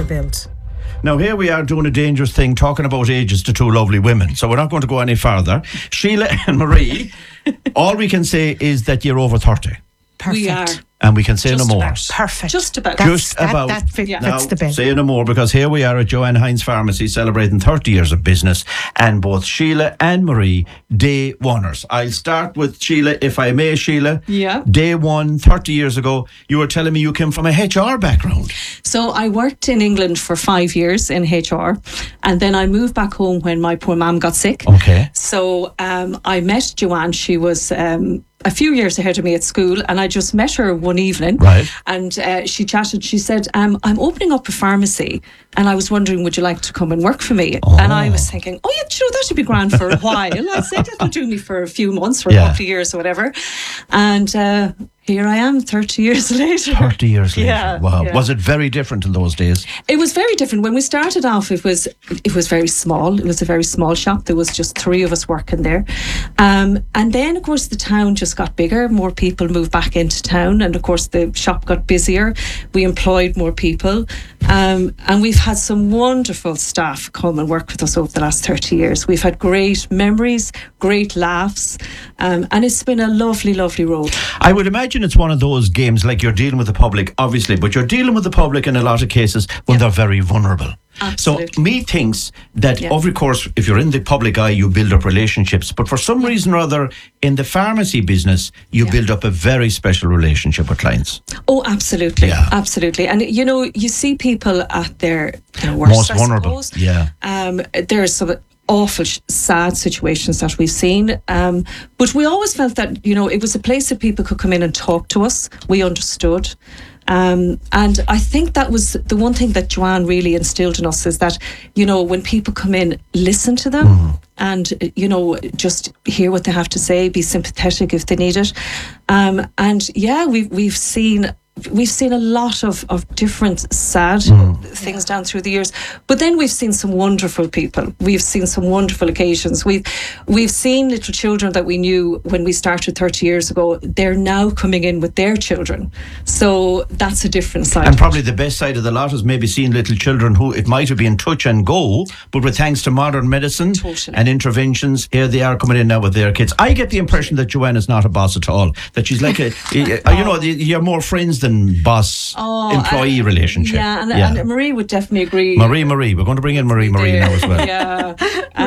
they're built. Now, here we are doing a dangerous thing, talking about ages to two lovely women. So we're not going to go any further. Sheila and Marie, all we can say is that you're over 30. Perfect. We are. And we can say no more. Perfect. Just about. That fits Now, the bill. say no more, because here we are at Joanne Hines Pharmacy celebrating 30 years of business, and both Sheila and Marie, day oneers. I'll start with Sheila, if I may, Sheila. Yeah. Day one, 30 years ago, you were telling me you came from a HR background. So I worked in England for 5 years in HR, and then I moved back home when my poor mum got sick. Okay. So I met Joanne. She was a few years ahead of me at school, and I just met her one evening. Right. And she chatted. She said, I'm opening up a pharmacy, and I was wondering, would you like to come and work for me? And I was thinking, oh yeah, sure, that should be grand for a while. I said, it'll do me for a few months, for a couple of years or whatever. And here I am 30 years later. 30 years later. Yeah, Wow. yeah. Was it very different in those days? It was very different. When we started off, it was very small. It was a very small shop. There was just 3 of us working there. And then, of course, the town just got bigger. More people moved back into town. And, of course, the shop got busier. We employed more people. And we've had some wonderful staff come and work with us over the last 30 years. We've had great memories, great laughs. And it's been a lovely, lovely road. I would imagine it's one of those games, like you're dealing with the public, obviously, but you're dealing with the public in a lot of cases when they're very vulnerable. Absolutely. So me thinks that of course, if you're in the public eye, you build up relationships, but for some reason or other, in the pharmacy business, you build up a very special relationship with clients. Oh, absolutely. Yeah. Absolutely. And, you know, you see people at their worst, Most I vulnerable. suppose. Yeah. There's some awful sad situations that we've seen, but we always felt that, you know, it was a place that people could come in and talk to us. We understood. And I think that was the one thing that Joanne really instilled in us, is that, you know, when people come in, listen to them and, you know, just hear what they have to say, be sympathetic if they need it. And yeah, we've seen a lot of different sad things down through the years, but then we've seen some wonderful people. We've seen some wonderful occasions. We've seen little children that we knew when we started 30 years ago. They're now coming in with their children, so that's a different side. And probably the best side of the lot is maybe seeing little children who it might have been touch and go, but with thanks to modern medicine and interventions, here they are coming in now with their kids. I get the impression that Joanne is not a boss at all, that she's like you know, you're more friends than boss-employee relationship. Yeah, and Marie would definitely agree. Marie, we're going to bring in Marie now as well. Yeah,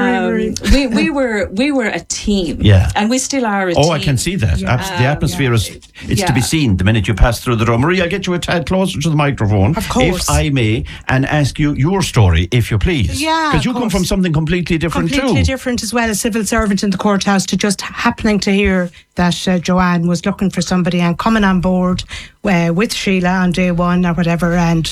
we were a team. Yeah, and we still are a team. Oh, I can see that. The atmosphere is to be seen the minute you pass through the door. Marie, I'll get you a tad closer to the microphone, of course, if I may, and ask you your story, if you please. Yeah, because you come from something completely different completely different as well, a civil servant in the courthouse, to just happening to hear that Joanne was looking for somebody and coming on board with Sheila on day one or whatever, and